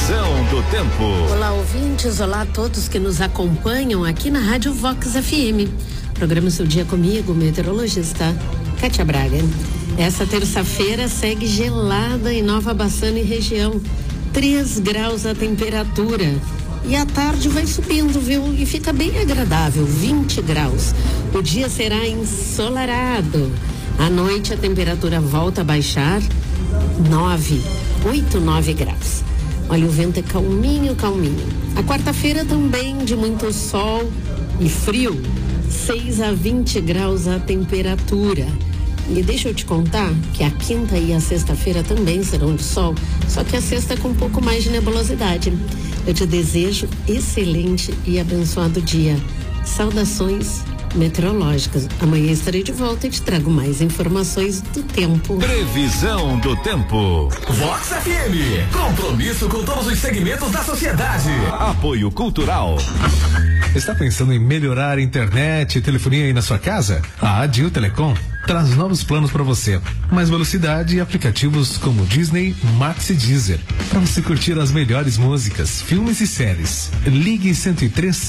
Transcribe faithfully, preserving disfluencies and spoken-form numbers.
Previsão do tempo. Olá, ouvintes, olá a todos que nos acompanham aqui na Rádio Vox F M. Programa Seu Dia comigo, meteorologista Kátia Braga. Essa terça-feira segue gelada em Nova Bassano e região. três graus a temperatura. E à tarde vai subindo, viu? E fica bem agradável, vinte graus. O dia será ensolarado. À noite a temperatura volta a baixar, nove, oito, nove graus. Olha, o vento é calminho, calminho. A quarta-feira também de muito sol e frio, seis a vinte graus a temperatura. E deixa eu te contar que a quinta e a sexta-feira também serão de sol, só que a sexta com um pouco mais de nebulosidade. Eu te desejo excelente e abençoado dia. Saudações meteorológicas. Amanhã estarei de volta e te trago mais informações do tempo. Previsão do tempo. Vox F M. Compromisso com todos os segmentos da sociedade. Apoio Cultural. Está pensando em melhorar a internet e telefonia aí na sua casa? A Adil Telecom traz novos planos para você. Mais velocidade e aplicativos como Disney, Max e Deezer. Para você curtir as melhores músicas, filmes e séries. Ligue cento e três